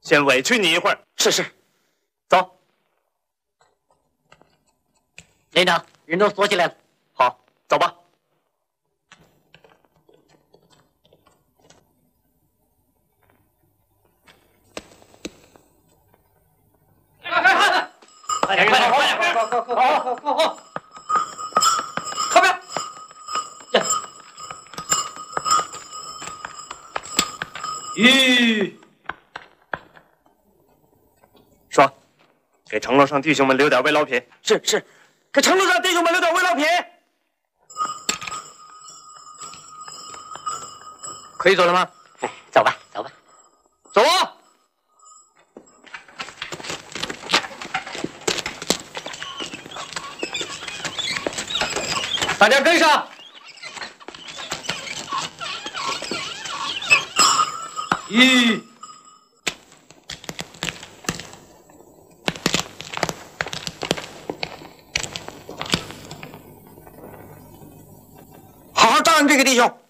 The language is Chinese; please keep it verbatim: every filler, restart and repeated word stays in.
先委屈你一会儿。 是是， 走。 连长，人都锁起来了。 好，走吧。 快点，快点，快点，快点，快快快快快快！靠边！呀！ 吁！说，给城楼上弟兄们留点慰劳品。 是是，给城楼上弟兄们留点慰劳品。 可以走了吗？ 走吧，走吧， 走啊！大家跟上！一， 好好照应这个弟兄。